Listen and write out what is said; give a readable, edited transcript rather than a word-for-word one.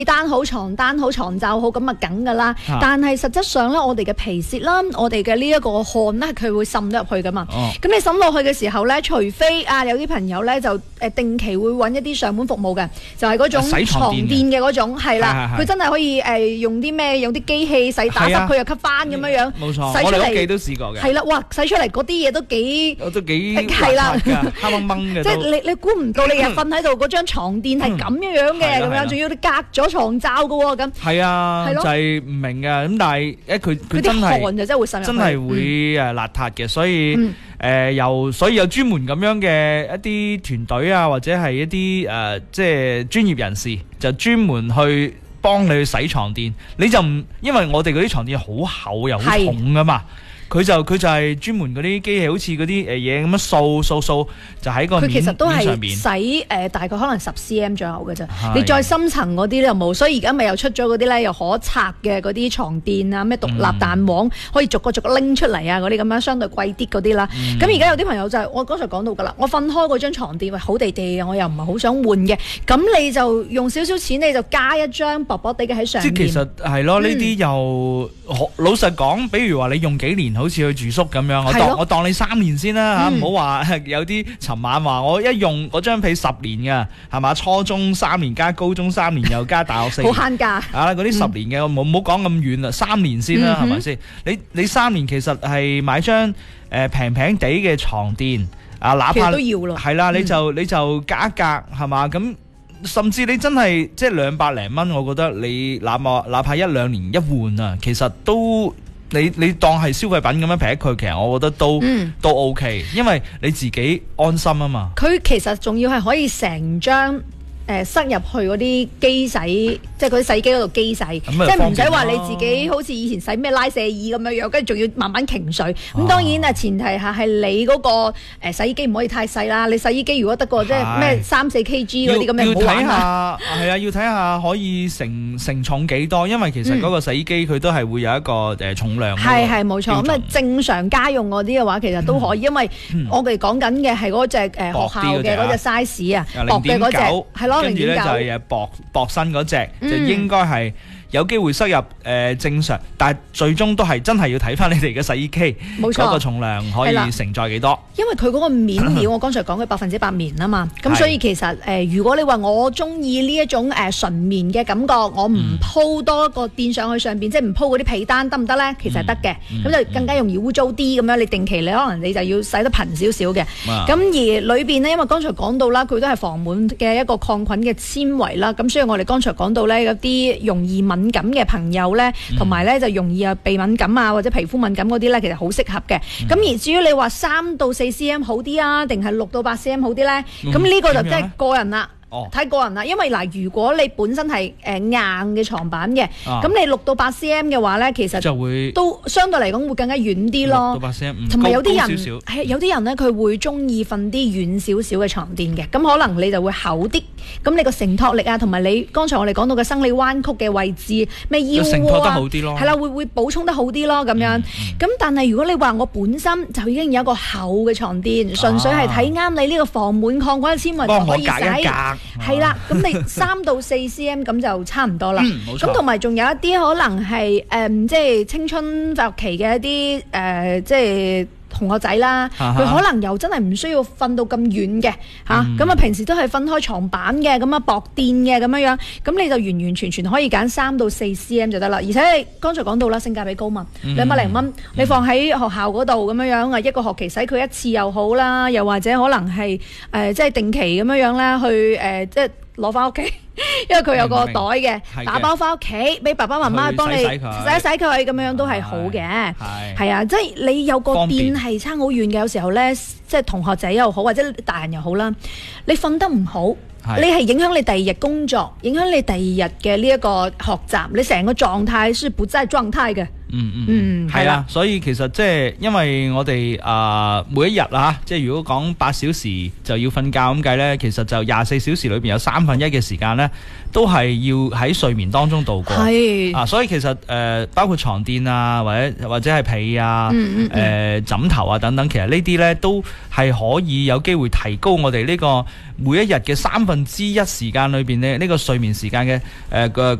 單好、床單好、床罩好咁啊梗㗎啦。但係實質上咧，我哋嘅皮屑啦，我哋嘅呢一個汗咧，佢會滲咗入去㗎嘛。咁你滲落去嘅時候咧，除非有啲朋友咧就定期會揾一啲上門服務嘅，就係嗰種床墊嘅嗰種，係啦，佢真係可以用啲機器洗打濕佢又吸翻咁樣樣。 冇錯，我哋屋企都試過嘅。 係啦，哇！洗出嚟嗰啲嘢都幾係啦， 黑掹掹嘅。 即係你估唔到，你日瞓喺度嗰張床墊係咁樣樣嘅，咁樣仲要你隔咗床罩嘅喎，咁係啊，就係唔明嘅。咁但係佢真係汗就真係會滲入去， 真係會邋遢嘅，所以所以有專門咁樣嘅一啲團隊啊，或者係一啲即係專業人士，就專門去幫你去洗床墊。你就唔因為我哋嗰啲床墊好厚又好重噶嘛。佢就係專門嗰啲機器，好似嗰啲嘢咁樣掃，就喺個面上面。佢其實都係洗大概可能10 cm 左右嘅啫。你再深層嗰啲就冇，所以而家咪又出咗嗰啲咧，又可拆嘅嗰啲床墊啊，咩獨立彈簧可以逐個拎出嚟啊，嗰啲咁樣相對貴啲嗰啲啦。咁而家有啲朋友就係我剛才講到㗎啦，我瞓開嗰張床墊好地地嘅，我又唔係好想換嘅，咁你就用少少錢，你就加一張薄薄地嘅喺上面。 即係其實係咯，呢啲又老實講，比如話你用幾年。好似去住宿咁樣，我當你3年先啦嚇，唔好話有啲尋晚話我一用嗰張被10年嘅，係嘛？初中3年加高中3年又加大學4年， 好慳價啊！嗰啲10年嘅，唔好講咁遠啦，3年先啦，係咪先？你3年其實係買張平平地嘅床墊啊，哪怕都要咯， 係啦，你就隔一隔係嘛？咁甚至你真係即係200零蚊，我覺得你哪怕1-2年一換啊，其實都。你當係消費品咁樣劈佢，其實我覺得都 OK， 因為你自己安心啊嘛。 佢其實仲要係可以成張塞入去嗰啲機洗，即係嗰啲洗衣機嗰度機洗，即係唔使話你自己好似以前洗咩拉卸椅咁樣樣，跟住仲要慢慢擎水。咁當然啊，前提下係你嗰個洗衣機唔可以太細啦。你洗衣機如果得個即係咩3-4 kg 嗰啲咁樣，唔好玩啊。 係啊，要睇下可以承重幾多，因為其實嗰個洗衣機佢都係會有一個重量。 係冇錯。咁啊，正常家用嗰啲嘅話，其實都可以，因為我哋講緊嘅係嗰隻學校嘅嗰隻 size 啊，薄嘅嗰隻係咯。 跟住咧就係薄身嗰隻，就應該係有機會塞入正常，但係最終都係真係要睇翻你哋嘅洗衣機嗰個重量可以承載幾多。 因為佢嗰個面料，我剛才講佢100%棉啊嘛，咁所以其實如果你話我中意呢一種純棉嘅感覺，我唔鋪多個墊上去上邊，即係唔鋪嗰啲被單得唔得咧？其實係得嘅，咁就更加容易污糟啲咁樣。你定期你可能你就要洗得頻少少嘅。咁而裏邊呢，因為剛才講到啦，佢都係防蟎嘅一個抗菌嘅纖維啦，咁所以我哋剛才講到咧，有啲容易敏感嘅朋友咧，同埋咧就容易鼻敏感啊或者皮膚敏感嗰啲咧，其實好適合嘅。咁而至於你話3到4 cm 好啲啊，定係6到8 cm 好啲咧？咁呢個就真係個人啦。睇個人啦，因為嗱，如果你本身係硬嘅床板嘅，咁你6到8 cm 嘅話咧，其實就會都相對嚟講會更加軟啲咯。 6到8 cm， 同埋有啲人係有啲人咧，佢會中意瞓啲軟少少嘅床墊嘅，咁可能你就會厚啲，咁你個承托力啊，同埋你剛才我哋講到嘅生理彎曲嘅位置，咩腰承托得好啲咯， 係啦，會補充得好啲咯，咁樣。咁但係如果你話我本身就已經有一個厚嘅床墊，純粹係睇啱你呢個防蟎抗菌嘅纖維就可以洗。係啦，咁你3到4 cm 咁就差唔多啦。咁同埋仲有一啲可能係即係青春發育期嘅一啲即係同學仔啦，佢可能又真係唔需要瞓到咁遠嘅嚇，咁啊平時都係瞓開床板嘅，咁啊薄墊嘅咁樣樣，咁你就完完全全可以揀3到4 cm 就得啦。而且你剛才講到啦，性價比高嘛，200零蚊，你放喺學校嗰度咁樣樣啊，一個學期洗佢1次又好啦，又或者可能係即係定期咁樣樣啦，去即係攞翻屋企，因為佢有個袋嘅，打包翻屋企，俾爸爸媽媽去幫你洗一洗佢，咁樣都係好嘅。係啊，即係你有個墊係差好遠嘅，有時候咧，即係同學仔又好，或者大人又好啦，你瞓得唔好，你係影響你第2日工作，影響你第2日嘅呢一個學習，你成個狀態是不在狀態嘅。 係啦，所以其實即係因為我哋每一日即係如果講8小時就要瞓覺咁計呢，其實就24小時裏邊有1/3嘅時間呢，都係要喺睡眠當中度過。所以其實包括床墊啊，或者係被啊、枕頭啊等等，其實呢啲呢都係可以有機會提高我哋呢個每一日嘅1/3時間裏邊呢個睡眠時間嘅